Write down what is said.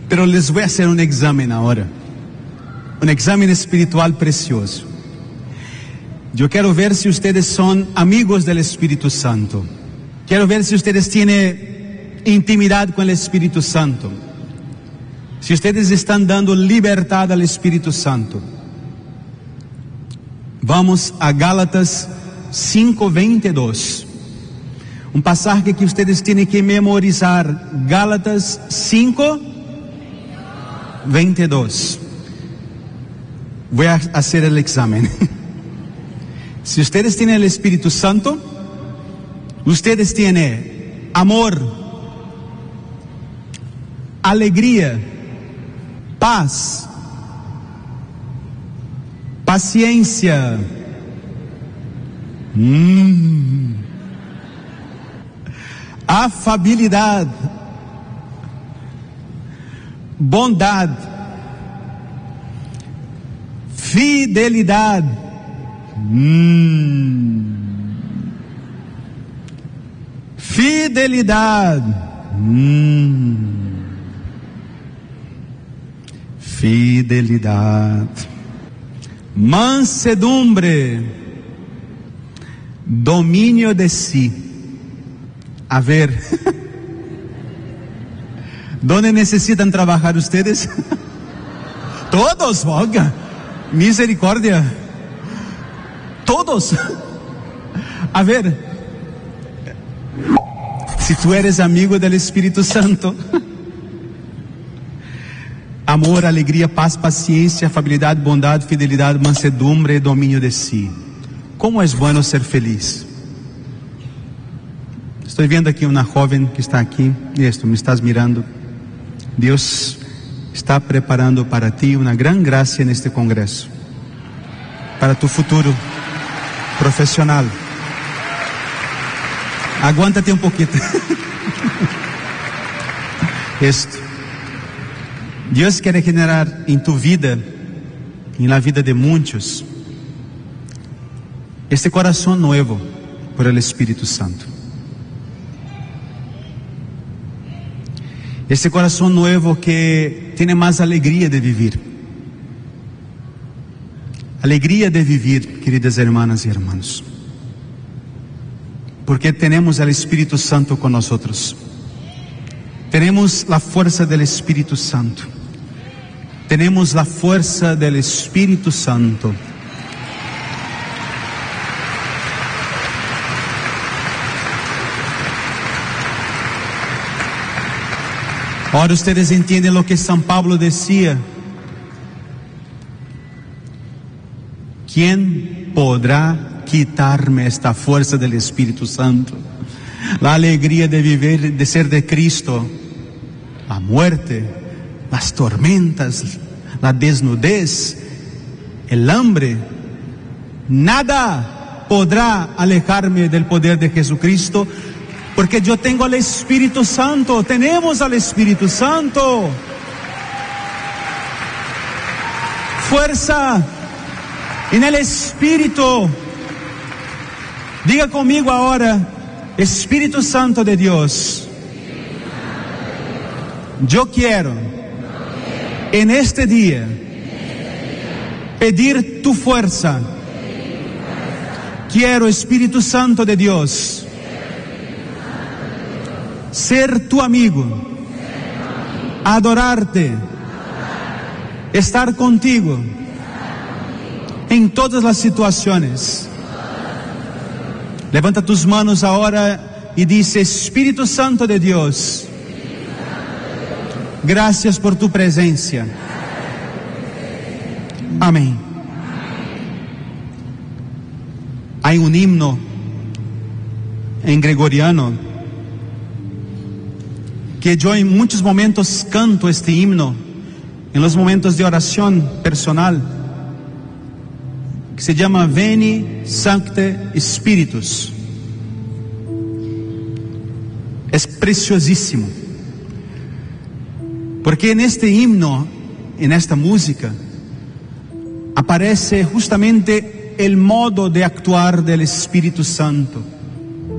Pero les voy a hacer un examen ahora. Un examen espiritual precioso. Yo quiero ver si ustedes son amigos del Espíritu Santo. Quiero ver si ustedes tienen intimidad con el Espíritu Santo. Si ustedes están dando libertad al Espíritu Santo. Vamos a Gálatas 5:22. Un pasaje que ustedes tienen que memorizar. Gálatas 5:22. Voy a hacer el examen. Si ustedes tienen el Espíritu Santo, ustedes tienen amor, alegría, paz, paciencia, afabilidad, bondad, fidelidad, fidelidad, fidelidad, mansedumbre, dominio de sí. A ver, ¿dónde necesitan trabajar ustedes? Todos, oiga, misericordia, todos. A ver, si tú eres amigo del Espíritu Santo, amor, alegría, paz, paciencia, afabilidad, bondad, fidelidad, mansedumbre, dominio de sí. ¿Cómo es bueno ser feliz? Estoy viendo aquí una joven que está aquí, y esto, me estás mirando. Dios está preparando para ti una gran gracia en este congreso, para tu futuro profesional. Aguántate un poquito. Esto. Dios quiere generar en tu vida, en la vida de muchos, este corazón nuevo por el Espíritu Santo. Este corazón nuevo que tiene más alegría de vivir. Alegría de vivir, queridas hermanas y hermanos. Porque tenemos al Espíritu Santo con nosotros. Tenemos la fuerza del Espíritu Santo. Tenemos la fuerza del Espíritu Santo. Ahora ustedes entienden lo que San Pablo decía. ¿Quién podrá quitarme esta fuerza del Espíritu Santo? La alegría de vivir, de ser de Cristo. La muerte, las tormentas, la desnudez, el hambre. Nada podrá alejarme del poder de Jesucristo. Porque yo tengo al Espíritu Santo, tenemos al Espíritu Santo. Fuerza en el Espíritu. Diga conmigo ahora, Espíritu Santo de Dios. Yo quiero en este día pedir tu fuerza. Quiero, Espíritu Santo de Dios, ser tu amigo, adorarte, estar contigo en todas las situaciones. Levanta tus manos ahora y dice: Espíritu Santo de Dios, gracias por tu presencia. Amén. Hay un himno en gregoriano que yo en muchos momentos canto este himno, en los momentos de oración personal, que se llama Veni Sancte Spiritus. Es preciosísimo, porque en este himno, en esta música, aparece justamente el modo de actuar del Espíritu Santo.